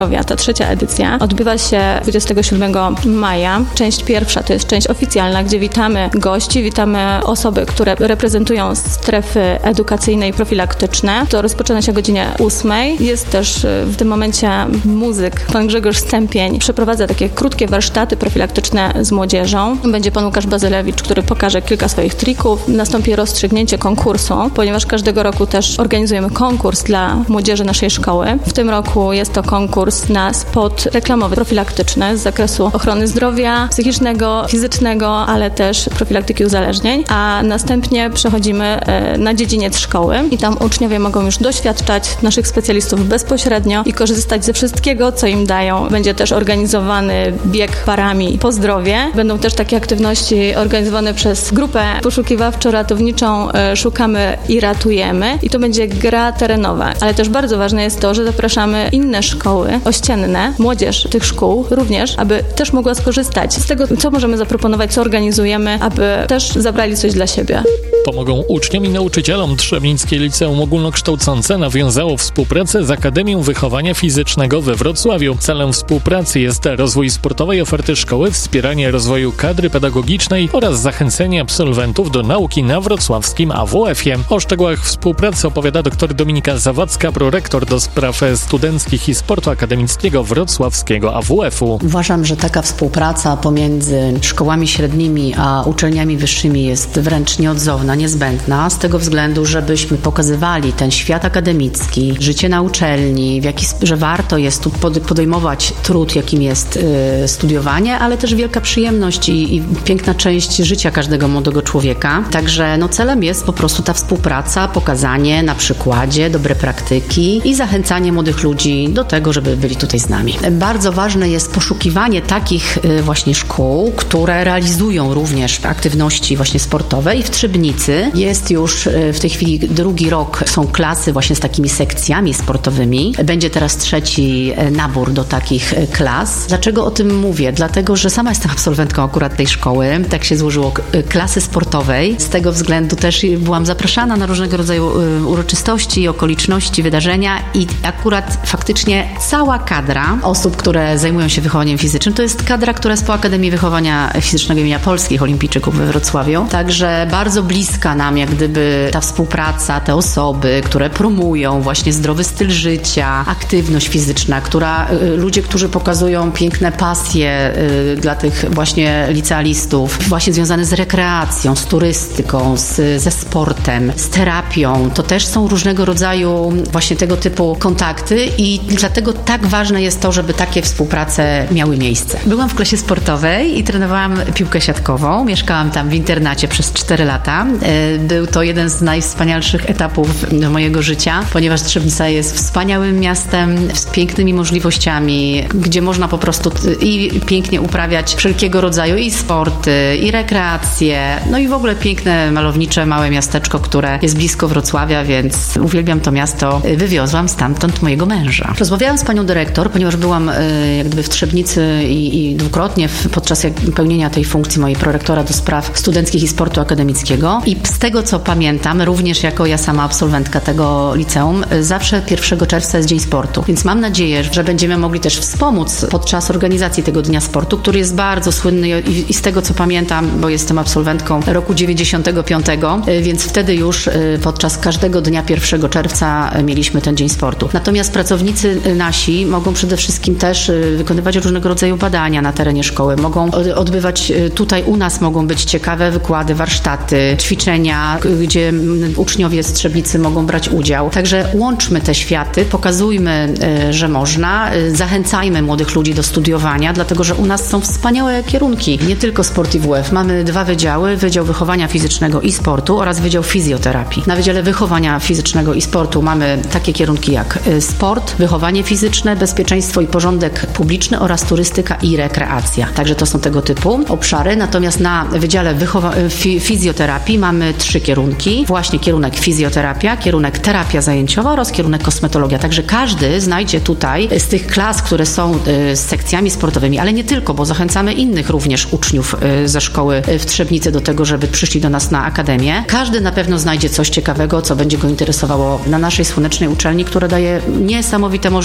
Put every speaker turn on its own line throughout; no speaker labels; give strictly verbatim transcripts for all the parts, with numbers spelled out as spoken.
Ta trzecia edycja odbywa się dwudziestego siódmego maja. Część pierwsza to jest część oficjalna, gdzie witamy gości, witamy osoby, które reprezentują strefy edukacyjne i profilaktyczne. To rozpoczyna się o godzinie ósmej. Jest też w tym momencie muzyk, pan Grzegorz Stępień przeprowadza takie krótkie warsztaty profilaktyczne z młodzieżą. Będzie pan Łukasz Bazylewicz, który pokaże kilka swoich trików. Nastąpi rozstrzygnięcie konkursu, ponieważ każdego roku też organizujemy konkurs dla młodzieży naszej szkoły. W tym roku jest to konkurs na spot reklamowy profilaktyczny z zakresu ochrony zdrowia psychicznego, fizycznego, ale też profilaktyki uzależnień, a następnie przechodzimy na dziedziniec szkoły i tam uczniowie mogą już doświadczać naszych specjalistów bezpośrednio i korzystać ze wszystkiego, co im dają. Będzie też organizowany bieg parami po zdrowie. Będą też takie aktywności organizowane przez grupę poszukiwawczo-ratowniczą Szukamy i Ratujemy i to będzie gra terenowa, ale też bardzo ważne jest to, że zapraszamy inne szkoły ościenne, młodzież tych szkół również, aby też mogła skorzystać z tego, co możemy zaproponować, co organizujemy, aby też zabrali coś dla siebie.
Pomogą uczniom i nauczycielom. Trzebnickie Liceum Ogólnokształcące nawiązało współpracę z Akademią Wychowania Fizycznego we Wrocławiu. Celem współpracy jest rozwój sportowej oferty szkoły, wspieranie rozwoju kadry pedagogicznej oraz zachęcenie absolwentów do nauki na wrocławskim A W F-ie. O szczegółach współpracy opowiada dr Dominika Zawadzka, prorektor do spraw studenckich i sportu akademickiego wrocławskiego A W F-u.
Uważam, że taka współpraca pomiędzy szkołami średnimi a uczelniami wyższymi jest wręcz nieodzowna, niezbędna, z tego względu, żebyśmy pokazywali ten świat akademicki, życie na uczelni, w jaki, że warto jest tu podejmować trud, jakim jest y, studiowanie, ale też wielka przyjemność i, i piękna część życia każdego młodego człowieka. Także no, celem jest po prostu ta współpraca, pokazanie na przykładzie dobre praktyki i zachęcanie młodych ludzi do tego, żeby byli tutaj z nami. Bardzo ważne jest poszukiwanie takich y, właśnie szkół, które realizują również aktywności właśnie sportowe i w Trzebnicy jest już w tej chwili drugi rok, są klasy właśnie z takimi sekcjami sportowymi. Będzie teraz trzeci nabór do takich klas. Dlaczego o tym mówię? Dlatego, że sama jestem absolwentką akurat tej szkoły. Tak się złożyło, klasy sportowej. Z tego względu też byłam zapraszana na różnego rodzaju uroczystości, okoliczności, wydarzenia i akurat faktycznie cała kadra osób, które zajmują się wychowaniem fizycznym, to jest kadra, która jest po Akademii Wychowania Fizycznego imienia Polskich Olimpijczyków we Wrocławiu. Także bardzo bliska nam jak gdyby ta współpraca, te osoby, które promują właśnie zdrowy styl życia, aktywność fizyczna, która ludzie, którzy pokazują piękne pasje y, dla tych właśnie licealistów, właśnie związane z rekreacją, z turystyką, z, ze sportem, z terapią, to też są różnego rodzaju właśnie tego typu kontakty i dlatego tak ważne jest to, żeby takie współprace miały miejsce. Byłam w klasie sportowej i trenowałam piłkę siatkową. Mieszkałam tam w internacie przez cztery lata. Był to jeden z najwspanialszych etapów mojego życia, ponieważ Trzebnica jest wspaniałym miastem z pięknymi możliwościami, gdzie można po prostu i pięknie uprawiać wszelkiego rodzaju i sporty, i rekreacje, no i w ogóle piękne, malownicze, małe miasteczko, które jest blisko Wrocławia, więc uwielbiam to miasto. Wywiozłam stamtąd mojego męża. Rozmawiałam z panią dyrektor, ponieważ byłam jak gdyby w Trzebnicy i, i dwukrotnie w, podczas pełnienia tej funkcji mojej prorektora do spraw studenckich i sportu akademickiego. I z tego, co pamiętam, również jako ja sama absolwentka tego liceum, zawsze pierwszego czerwca jest Dzień Sportu. Więc mam nadzieję, że będziemy mogli też wspomóc podczas organizacji tego Dnia Sportu, który jest bardzo słynny i, i z tego, co pamiętam, bo jestem absolwentką roku dziewięćdziesiątego piątego, więc wtedy już podczas każdego dnia pierwszego czerwca mieliśmy ten Dzień Sportu. Natomiast pracownicy nasi mogą przede wszystkim też wykonywać różnego rodzaju badania na terenie szkoły. Mogą odbywać tutaj u nas, mogą być ciekawe wykłady, warsztaty, ćwiczenia, gdzie uczniowie z Trzebnicy mogą brać udział. Także łączmy te światy, pokazujmy, że można, zachęcajmy młodych ludzi do studiowania, dlatego że u nas są wspaniałe kierunki. Nie tylko sport i W F. Mamy dwa wydziały, Wydział Wychowania Fizycznego i Sportu oraz Wydział Fizjoterapii. Na Wydziale Wychowania Fizycznego i Sportu mamy takie kierunki jak sport, wychowanie fizyczne, bezpieczeństwo i porządek publiczny oraz turystyka i rekreacja. Także to są tego typu obszary. Natomiast na Wydziale Wychowa- fi- Fizjoterapii mamy trzy kierunki. Właśnie kierunek fizjoterapia, kierunek terapia zajęciowa oraz kierunek kosmetologia. Także każdy znajdzie tutaj z tych klas, które są z sekcjami sportowymi, ale nie tylko, bo zachęcamy innych również uczniów ze szkoły w Trzebnicy do tego, żeby przyszli do nas na akademię. Każdy na pewno znajdzie coś ciekawego, co będzie go interesowało na naszej słonecznej uczelni, która daje niesamowite możliwości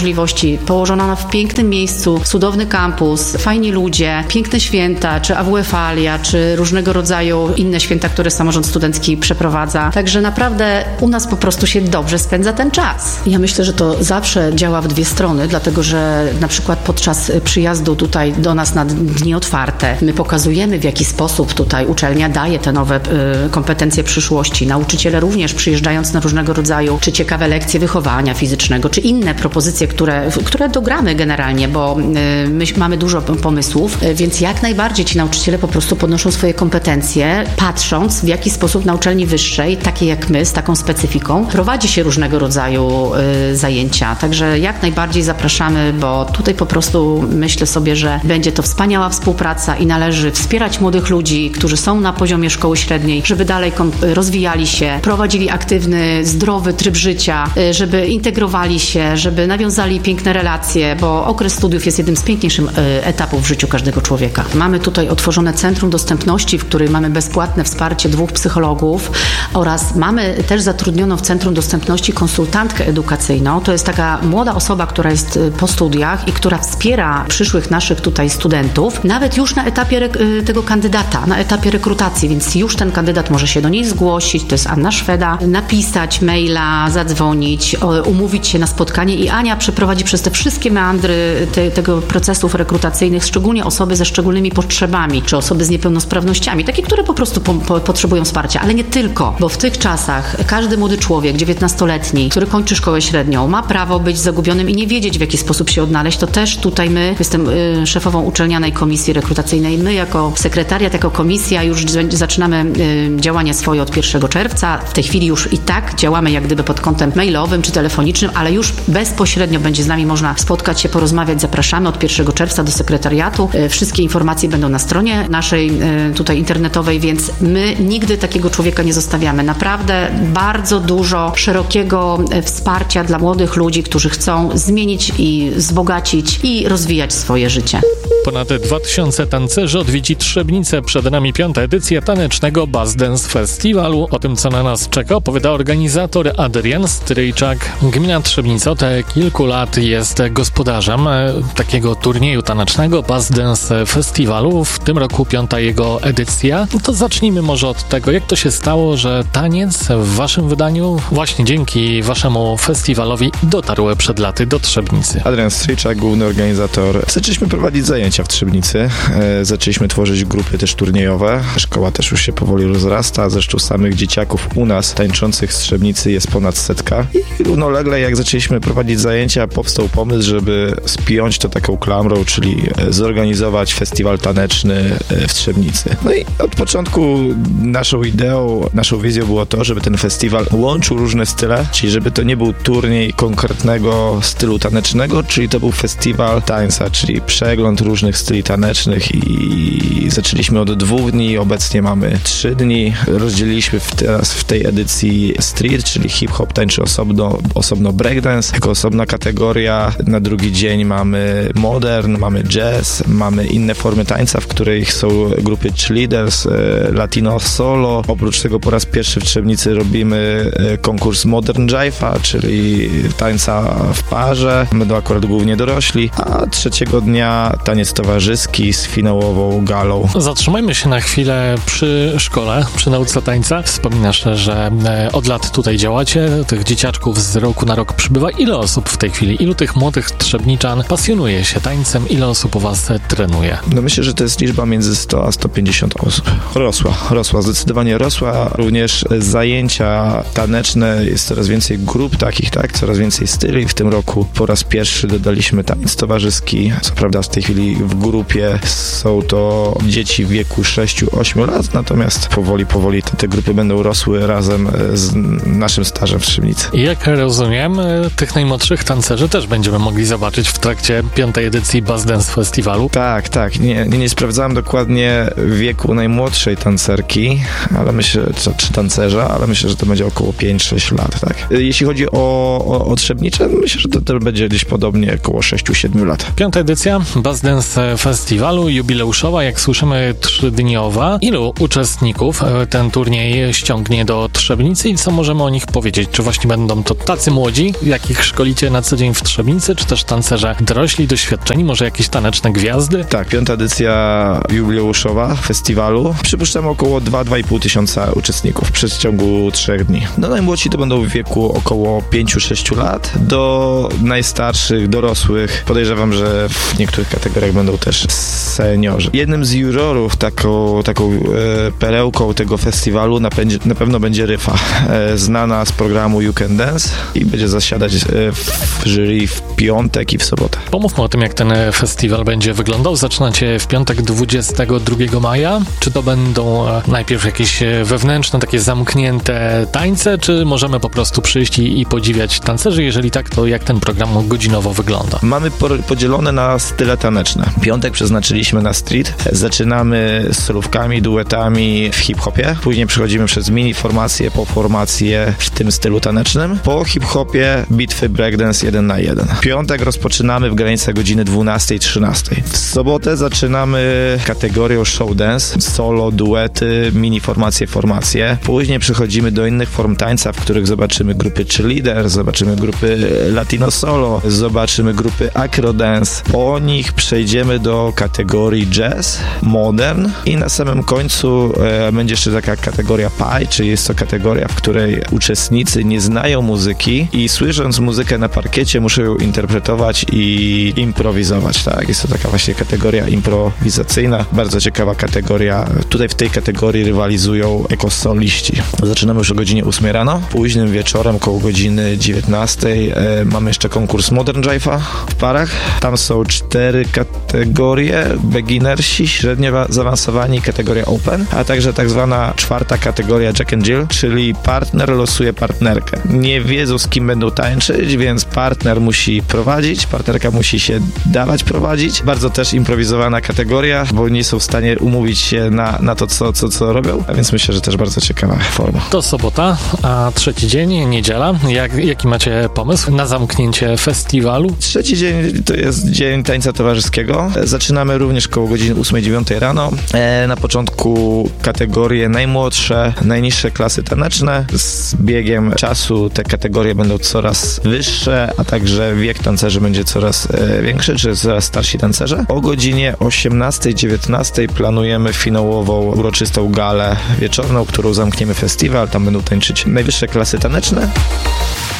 przyszłości, położona w pięknym miejscu, cudowny kampus, fajni ludzie, piękne święta, czy A W F-alia, czy różnego rodzaju inne święta, które samorząd studencki przeprowadza. Także naprawdę u nas po prostu się dobrze spędza ten czas. Ja myślę, że to zawsze działa w dwie strony, dlatego że na przykład podczas przyjazdu tutaj do nas na dni otwarte my pokazujemy, w jaki sposób tutaj uczelnia daje te nowe y, kompetencje przyszłości. Nauczyciele również przyjeżdżając na różnego rodzaju, czy ciekawe lekcje wychowania fizycznego, czy inne propozycje, które, które dogramy generalnie, bo y, my mamy dużo pomysłów, y, więc jak najbardziej ci nauczyciele po prostu podnoszą swoje kompetencje, patrząc, w jaki sposób na uczelni wyższej, takiej jak my, z taką specyfiką, prowadzi się różnego rodzaju y, zajęcia. Także jak najbardziej zapraszamy, bo tutaj po prostu myślę sobie, że będzie to wspaniała współpraca i należy wspierać młodych ludzi, którzy są na poziomie szkoły średniej, żeby dalej rozwijali się, prowadzili aktywny, zdrowy tryb życia, żeby integrowali się, żeby nawiązali piękne relacje, bo okres studiów jest jednym z piękniejszych etapów w życiu każdego człowieka. Mamy tutaj otworzone Centrum Dostępności, w którym mamy bezpłatne wsparcie dwóch psychologów oraz mamy też zatrudnioną w Centrum Dostępności konsultantkę edukacyjną. To jest taka młoda osoba, która jest po studiach i która wspiera przyszłych naszych tutaj studentów, nawet już na etapie re- tego kandydata, na etapie rekrutacji, więc już ten kandydat może się do niej zgłosić, to jest Anna Szweda, napisać maila, zadzwonić, umówić się na spotkanie i Ania przeprowadzi przez te wszystkie meandry te, tego procesów rekrutacyjnych, szczególnie osoby ze szczególnymi potrzebami, czy osoby z niepełnosprawnościami, takie, które po prostu po, po, potrzebują wsparcia, ale nie tylko, bo w tych czasach każdy młody człowiek, dziewiętnastoletni, który kończy szkołę średnią, ma prawo być zagubionym i nie wiedzieć, w jaki sposób się odnaleźć. To też tutaj my, jestem y, szefową uczelnianej komisji rekrutacyjnej, my jako sekretariat, jako komisja już zaczynamy y, działanie swoje od pierwszego czerwca. W tej chwili już i tak działamy jak gdyby pod kątem mailowym czy telefonicznym, ale już bezpośrednio będzie z nami można spotkać się, porozmawiać. Zapraszamy od pierwszego czerwca do sekretariatu. Y, wszystkie informacje będą na stronie naszej y, tutaj internetowej, więc my nigdy takiego człowieka nie zostawiamy. Naprawdę bardzo dużo szerokiego wsparcia dla młodych ludzi, którzy chcą zmienić i wzbogacić i rozwijać swoje życie.
Ponad dwa tysiące tancerzy odwiedzi Trzebnicę. Przed nami piąta edycja tanecznego Buzz Dance Festiwalu. O tym, co na nas czeka, opowiada organizator Adrian Stryjczak. Gmina Trzebnica od kilku lat jest gospodarzem takiego turnieju tanecznego Buzz Dance Festiwalu. W tym roku piąta jego edycja. No to zacznijmy może od tego, jak to się stało, że taniec w waszym wydaniu właśnie dzięki waszemu festiwalowi dotarł przed laty do Trzebnicy.
Adrian Stryjczak, główny organizator. Zaczęliśmy prowadzić zajęcia w Trzebnicy. E, zaczęliśmy tworzyć grupy też turniejowe. Szkoła też już się powoli rozrasta. Zresztą samych dzieciaków u nas tańczących z Trzebnicy jest ponad setka. I równolegle jak zaczęliśmy prowadzić zajęcia, powstał pomysł, żeby spiąć to taką klamrą, czyli zorganizować festiwal taneczny w Trzebnicy. No i od początku naszą ideą, naszą wizją było to, żeby ten festiwal łączył różne style, czyli żeby to nie był turniej konkretnego stylu tanecznego, czyli to był festiwal tańca, czyli przegląd różnych styli tanecznych i zaczęliśmy od dwóch dni, obecnie mamy trzy dni. Rozdzieliliśmy w teraz w tej edycji street, czyli hip-hop tańczy osobno, osobno breakdance, jako osobna kategoria. Na drugi dzień mamy modern, mamy jazz, mamy inne formy tańca, w których są grupy cheerleaders, latino solo. Oprócz tego po raz pierwszy w Trzebnicy robimy konkurs Modern Jive'a, czyli tańca w parze. Będą akurat głównie dorośli, a trzeciego dnia taniec towarzyski z finałową galą.
Zatrzymajmy się na chwilę przy szkole, przy nauce tańca. Wspominasz, że od lat tutaj działacie, tych dzieciaczków z roku na rok przybywa. Ile osób w tej chwili, ilu tych młodych trzebniczan pasjonuje się tańcem, ile osób u was trenuje?
No myślę, że to jest liczba między sto a sto pięćdziesiąt osób. Rosła, rosła, zdecydowanie rosła. Również zajęcia taneczne, jest coraz więcej grup takich, tak, coraz więcej styli. W tym roku po raz pierwszy dodaliśmy taniec towarzyski. Co prawda w tej chwili w grupie są to dzieci w wieku sześć do ośmiu lat, natomiast powoli, powoli te, te grupy będą rosły razem z naszym stażem w Trzebnicy.
I jak rozumiem, tych najmłodszych tancerzy też będziemy mogli zobaczyć w trakcie piątej edycji Buzz Dance Festiwalu.
Tak, tak. Nie, nie, nie sprawdzałem dokładnie wieku najmłodszej tancerki, ale myślę, czy, czy tancerza, ale myślę, że to będzie około pięć sześć lat, tak. Jeśli chodzi o, o, o Trzebnicę, myślę, że to, to będzie gdzieś podobnie około sześć siedem lat.
Piąta edycja Buzz Dance Dance Festiwalu, jubileuszowa, jak słyszymy, trzydniowa. Ilu uczestników ten turniej ściągnie do Trzebnicy i co możemy o nich powiedzieć? Czy właśnie będą to tacy młodzi, jakich szkolicie na co dzień w Trzebnicy, czy też tancerze dorośli, doświadczeni, może jakieś taneczne gwiazdy?
Tak, piąta edycja jubileuszowa festiwalu. Przypuszczam około dwa do dwóch i pół tysiąca uczestników w przeciągu trzech dni. No najmłodsi to będą w wieku około pięć do sześciu lat, do najstarszych, dorosłych. Podejrzewam, że w niektórych kategoriach będą też seniorzy. Jednym z jurorów, taką, taką e, perełką tego festiwalu na, na pewno będzie Ryfa, e, znana z programu You Can Dance i będzie zasiadać e, w jury w piątek i w sobotę.
Pomówmy o tym, jak ten festiwal będzie wyglądał. Zaczynacie w piątek dwudziestego drugiego maja. Czy to będą e, najpierw jakieś wewnętrzne, takie zamknięte tańce, czy możemy po prostu przyjść i, i podziwiać tancerzy? Jeżeli tak, to jak ten program godzinowo wygląda?
Mamy po, podzielone na style taneczne. Piątek przeznaczyliśmy na street. Zaczynamy z solówkami, duetami w hip-hopie. Później przechodzimy przez mini formacje, po formacje w tym stylu tanecznym. Po hip-hopie bitwy breakdance jeden na jeden. Piątek rozpoczynamy w granicach godziny dwunastej trzynastej. W sobotę zaczynamy kategorią show dance, solo, duety, mini formacje, formacje. Później przechodzimy do innych form tańca, w których zobaczymy grupy cheerleader, zobaczymy grupy latino solo, zobaczymy grupy acro dance. Po nich przejdziemy do kategorii jazz, modern i na samym końcu e, będzie jeszcze taka kategoria pie, czyli jest to kategoria, w której uczestnicy nie znają muzyki i słysząc muzykę na parkiecie muszą ją interpretować i improwizować, tak? Jest to taka właśnie kategoria improwizacyjna, bardzo ciekawa kategoria. Tutaj w tej kategorii rywalizują ekosoliści. Zaczynamy już o godzinie ósmej rano, późnym wieczorem koło godziny dziewiętnastej e, mamy jeszcze konkurs Modern Jive'a w parach. Tam są cztery kategorie, beginnersi, średnio zaawansowani, kategoria open, a także tak zwana czwarta kategoria Jack and Jill, czyli partner losuje partnerkę. Nie wiedzą, z kim będą tańczyć, więc partner musi prowadzić, partnerka musi się dawać prowadzić. Bardzo też improwizowana kategoria, bo nie są w stanie umówić się na, na to, co, co, co robią, a więc myślę, że też bardzo ciekawa forma.
To sobota, a trzeci dzień, niedziela. Jak, jaki macie pomysł na zamknięcie festiwalu?
Trzeci dzień to jest dzień tańca towarzyskiego. Zaczynamy również koło godziny ósmej dziewiątej rano. E, na początku kategorie najmłodsze, najniższe klasy taneczne. Z biegiem czasu te kategorie będą coraz wyższe, a także wiek tancerzy będzie coraz e, większy, czy coraz starsi tancerze. O godzinie osiemnastej dziewiętnastej planujemy finałową uroczystą galę wieczorną, którą zamkniemy festiwal. Tam będą tańczyć najwyższe klasy taneczne.